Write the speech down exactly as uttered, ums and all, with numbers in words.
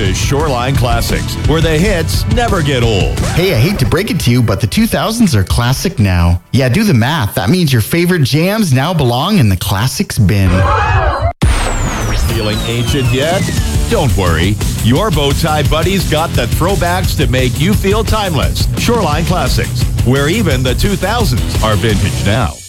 to Shoreline Classics, where the hits never get old. Hey, I hate to break it to you, but the two thousands are classic now. Yeah, do the math. That means your favorite jams now belong in the classics bin. Feeling ancient yet? Don't worry. Your Bowtie buddies got the throwbacks to make you feel timeless. Shoreline Classics, where even the two thousands are vintage now.